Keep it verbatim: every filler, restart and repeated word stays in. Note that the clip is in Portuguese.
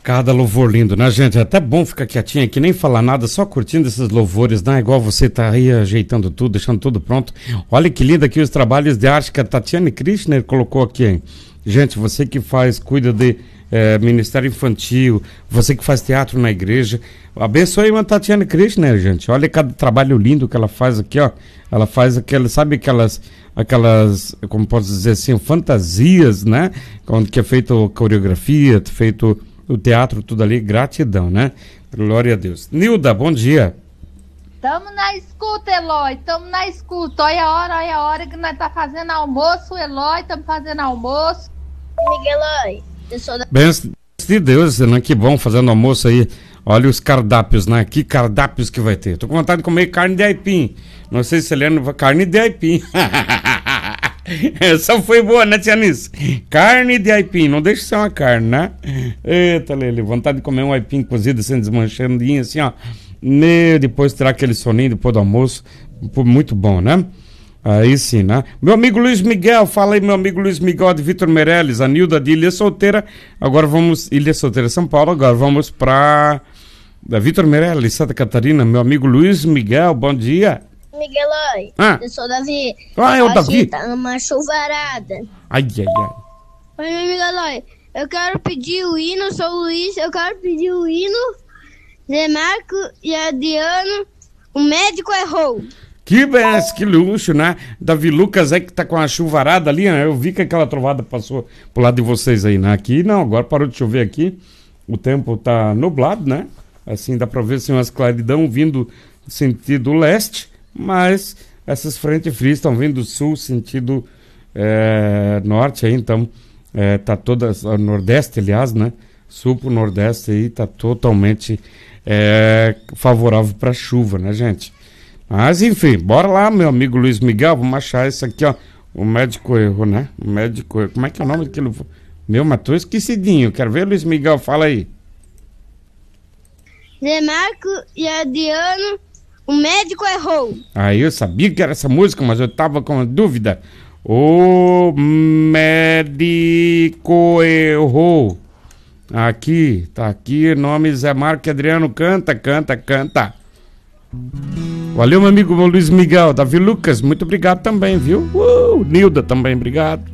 Cada louvor lindo, né, gente? É até bom ficar quietinho aqui, nem falar nada, só curtindo esses louvores, né? Igual você tá aí ajeitando tudo, deixando tudo pronto. Olha que lindo aqui os trabalhos de arte que a Tatiane Krishner colocou aqui, hein? Gente, você que faz, cuida de é, Ministério Infantil, você que faz teatro na igreja, abençoe a Tatiane Krishner, gente. Olha cada trabalho lindo que ela faz aqui, ó. Ela faz aquelas, sabe aquelas, aquelas, como posso dizer assim, fantasias, né? Onde que é feito coreografia, feito o teatro, tudo ali, gratidão, né? Glória a Deus. Nilda, bom dia. Tamo na escuta, Eloy, tamo na escuta. Olha a hora, olha a hora que nós tá fazendo almoço, Eloy, tamo fazendo almoço. Eloy, eu sou da... Benção de Deus, né? Que bom, fazendo almoço aí. Olha os cardápios, né? Que cardápios que vai ter. Tô com vontade de comer carne de aipim. Não sei se ele é carne de aipim. Essa foi boa, né, Tianis? Carne de aipim, não deixa de ser uma carne, né? Eita, Lele, vontade de comer um aipim cozido, assim, desmanchandinho, assim, ó. Meu, depois tirar aquele soninho depois do almoço. Muito bom, né? Aí sim, né? Meu amigo Luiz Miguel, fala aí, meu amigo Luiz Miguel de Vitor Meirelles, a Nilda de Ilha Solteira. Agora vamos, Ilha Solteira, São Paulo, agora vamos pra da Vitor Meirelles, Santa Catarina. Meu amigo Luiz Miguel, bom dia. Miguel, ah. eu sou o Davi. Ah, é o Davi? Tá numa chuvarada. Ai, ai, ai. Oi, Miguel, eu quero pedir o hino, sou o Luiz, eu quero pedir o hino. Zé Marco e Adriano, o médico errou. Que beleza, que luxo, né? Davi Lucas é que tá com a chuvarada ali, né? Eu vi que aquela trovada passou pro lado de vocês aí, né? Aqui não, agora parou de chover aqui. O tempo tá nublado, né? Assim, dá pra ver assim, umas claridão vindo sentido leste, mas essas frentes frias estão vindo do sul, sentido é, norte aí, então é, tá toda, nordeste, aliás, né? Sul pro nordeste aí tá totalmente é, favorável pra chuva, né, gente? Mas enfim, bora lá, meu amigo Luiz Miguel, vamos achar isso aqui, ó. O médico errou, né? O médico errou. Como é que é o nome daquilo? Meu, mas tô esquecidinho. Quero ver, Luiz Miguel, fala aí. Zé Marco e Adriano, o médico errou. Aí eu sabia que era essa música, mas eu tava com dúvida. O médico errou. Aqui, tá aqui, nome Zé Marco e Adriano, canta, canta, canta. Valeu, meu amigo Luiz Miguel. Davi Lucas, muito obrigado também, viu? Uh, Nilda também, obrigado.